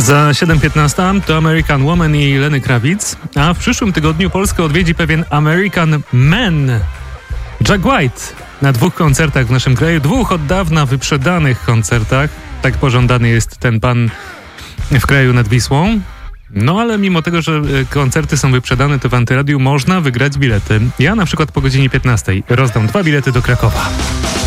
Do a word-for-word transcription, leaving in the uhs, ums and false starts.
Za siedem piętnaście to American Woman i Lenny Kravitz, a w przyszłym tygodniu Polskę odwiedzi pewien American Man, Jack White, na dwóch koncertach w naszym kraju, dwóch od dawna wyprzedanych koncertach. Tak pożądany jest ten pan w kraju nad Wisłą. No ale mimo tego, że koncerty są wyprzedane, to w Antyradiu można wygrać bilety. Ja na przykład po godzinie piętnastej rozdam dwa bilety do Krakowa.